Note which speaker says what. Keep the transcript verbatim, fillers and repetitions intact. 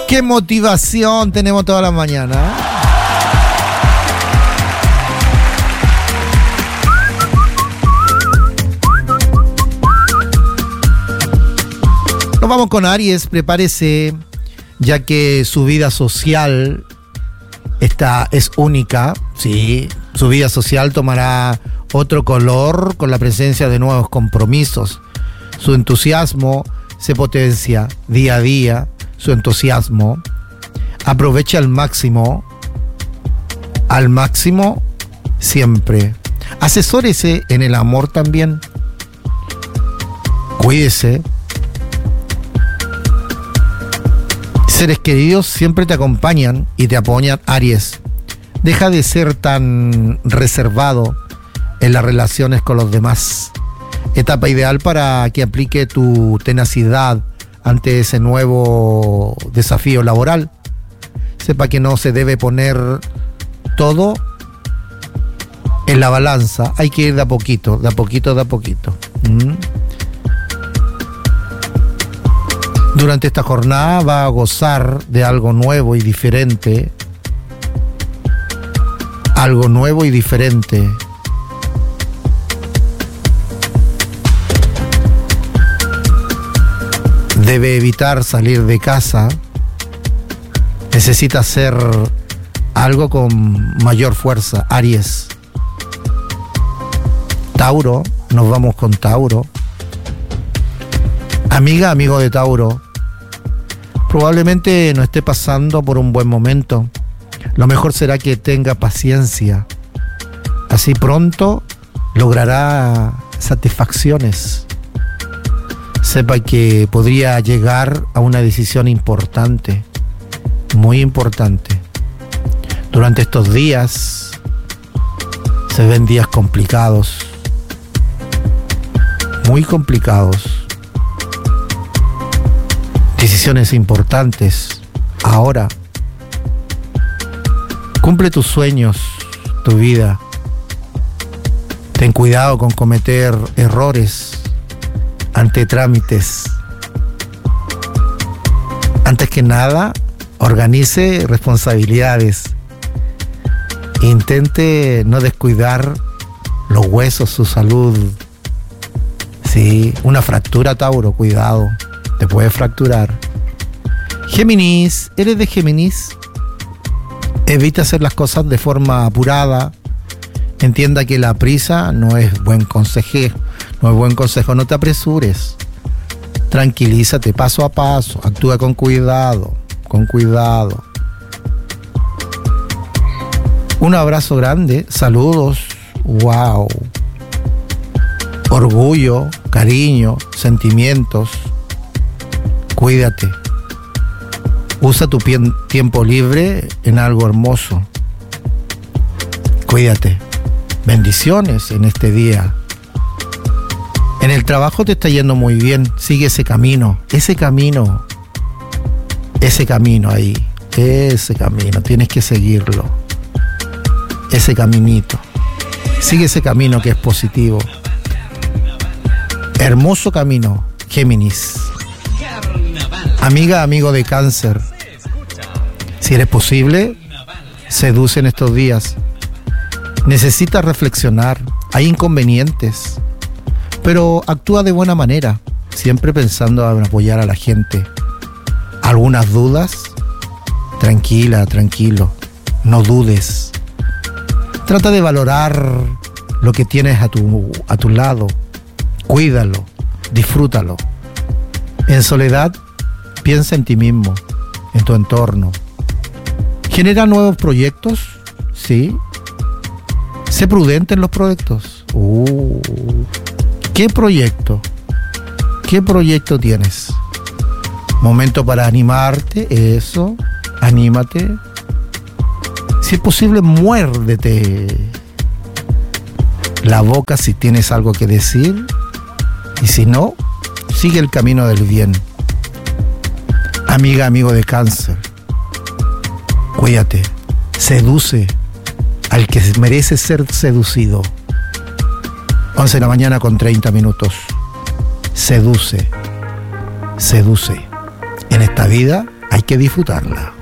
Speaker 1: ¡Qué motivación tenemos toda la mañana! Nos vamos con Aries, prepárese, ya que su vida social esta es única, sí, su vida social tomará otro color con la presencia de nuevos compromisos. Su entusiasmo se potencia día a día, su entusiasmo. Aprovecha al máximo, al máximo siempre. Asesórese en el amor también. Cuídese. Seres queridos siempre te acompañan y te apoyan, Aries. Deja de ser tan reservado en las relaciones con los demás. Etapa ideal para que aplique tu tenacidad ante ese nuevo desafío laboral. Sepa que no se debe poner todo en la balanza. Hay que ir de a poquito, de a poquito, de a poquito. ¿Mm? Durante esta jornada va a gozar de algo nuevo y diferente. Algo nuevo y diferente. Debe evitar salir de casa. Necesita hacer algo con mayor fuerza, Aries. Tauro, nos vamos con Tauro. Amiga, amigo de Tauro, probablemente no esté pasando por un buen momento. Lo mejor será que tenga paciencia. Así pronto logrará satisfacciones. Sepa que podría llegar a una decisión importante, muy importante. Durante estos días se ven días complicados, muy complicados. Decisiones importantes. Ahora, cumple tus sueños, tu vida. Ten cuidado con cometer errores ante trámites. Antes que nada, organice responsabilidades. Intente no descuidar los huesos, su salud. Sí, una fractura, Tauro, cuidado. Te puede fracturar. Géminis, ¿eres de Géminis? Evita hacer las cosas de forma apurada. Entienda que la prisa no es buen consejo. No es buen consejo, no te apresures. Tranquilízate paso a paso. Actúa con cuidado, con cuidado. Un abrazo grande, saludos. Wow. Orgullo, cariño, sentimientos. Cuídate. Usa tu pie- tiempo libre en algo hermoso. Cuídate. Bendiciones en este día. En el trabajo te está yendo muy bien. Sigue ese camino. Ese camino. Ese camino ahí. Ese camino. Tienes que seguirlo. Ese caminito. Sigue ese camino que es positivo. Hermoso camino, Géminis. Amiga, amigo de Cáncer, si eres posible, seduce en estos días. Necesitas reflexionar. Hay inconvenientes, pero actúa de buena manera, siempre pensando en apoyar a la gente. ¿Algunas dudas? Tranquila, tranquilo, no dudes. Trata de valorar lo que tienes a tu, a tu lado. Cuídalo, disfrútalo. En soledad, piensa en ti mismo, en tu entorno. Genera nuevos proyectos, ¿sí? Sé prudente en los proyectos. Uh, ¿Qué proyecto? ¿Qué proyecto tienes? Momento para animarte, eso, anímate. Si es posible, muérdete la boca si tienes algo que decir. Y si no, sigue el camino del bien. Amiga, amigo de Cáncer, cuídate, seduce al que merece ser seducido. once de la mañana con treinta minutos. Seduce, seduce. En esta vida hay hay que disfrutarla.